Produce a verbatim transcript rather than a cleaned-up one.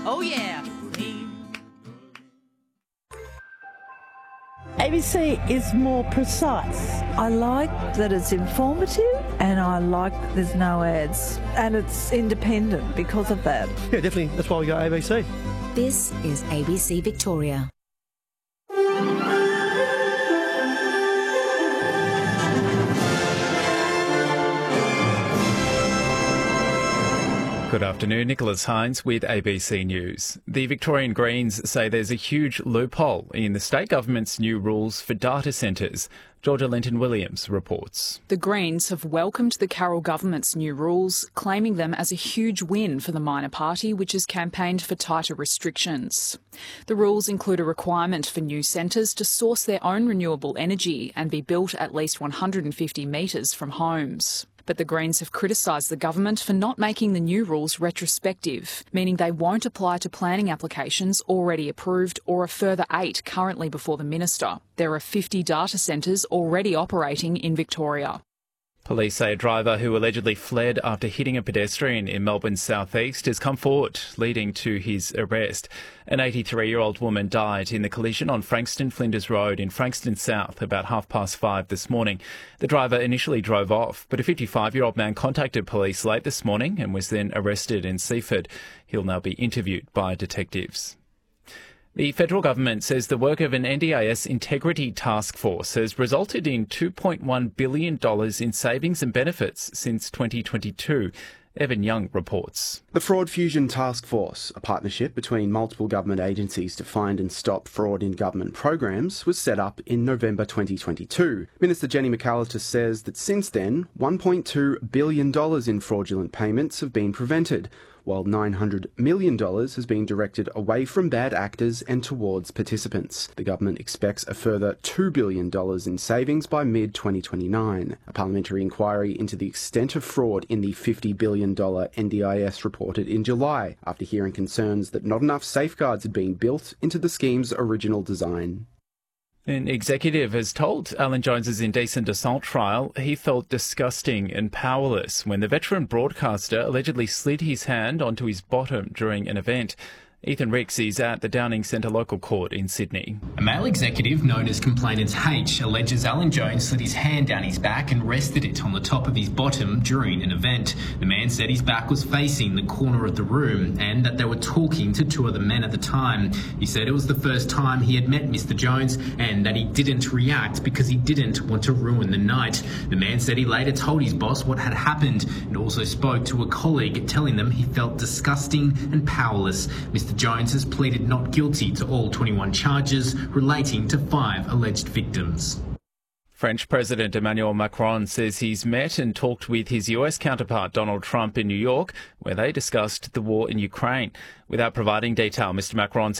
Oh yeah. A B C is more precise. I like that it's informative and I like that there's no ads. And it's independent because of that. Yeah, definitely. That's why we got A B C. This is A B C Victoria. Good afternoon, Nicholas Hines with A B C News. The Victorian Greens say there's a huge loophole in the state government's new rules for data centres. Georgia Linton-Williams reports. The Greens have welcomed the Carroll government's new rules, claiming them as a huge win for the minor party, which has campaigned for tighter restrictions. The rules include a requirement for new centres to source their own renewable energy and be built at least one hundred fifty metres from homes. But the Greens have criticised the government for not making the new rules retrospective, meaning they won't apply to planning applications already approved or a further eight currently before the minister. There are fifty data centres already operating in Victoria. Police say a driver who allegedly fled after hitting a pedestrian in Melbourne's southeast has come forward, leading to his arrest. An eighty-three-year-old woman died in the collision on Frankston Flinders Road in Frankston South about half past five this morning. The driver initially drove off, but a fifty-five-year-old man contacted police late this morning and was then arrested in Seaford. He'll now be interviewed by detectives. The federal government says the work of an N D I S integrity task force has resulted in two point one billion dollars in savings and benefits since twenty twenty-two. Evan Young reports. The Fraud Fusion Task Force, a partnership between multiple government agencies to find and stop fraud in government programs, was set up in November twenty twenty-two. Minister Jenny McAllister says that since then, one point two billion dollars in fraudulent payments have been prevented, while nine hundred million dollars has been directed away from bad actors and towards participants. The government expects a further two billion dollars in savings by mid twenty twenty-nine. A parliamentary inquiry into the extent of fraud in the fifty billion dollars N D I S reported in July, after hearing concerns that not enough safeguards had been built into the scheme's original design. An executive has told Alan Jones's indecent assault trial he felt disgusting and powerless when the veteran broadcaster allegedly slid his hand onto his bottom during an event. Ethan Ricks is at the Downing Centre Local Court in Sydney. A male executive known as Complainant H alleges Alan Jones slid his hand down his back and rested it on the top of his bottom during an event. The man said his back was facing the corner of the room and that they were talking to two other men at the time. He said it was the first time he had met Mister Jones and that he didn't react because he didn't want to ruin the night. The man said he later told his boss what had happened and also spoke to a colleague telling them he felt disgusting and powerless. Mister Jones has pleaded not guilty to all twenty-one charges relating to five alleged victims. French President Emmanuel Macron says he's met and talked with his U S counterpart Donald Trump in New York, where they discussed the war in Ukraine. Without providing detail, Mister Macron said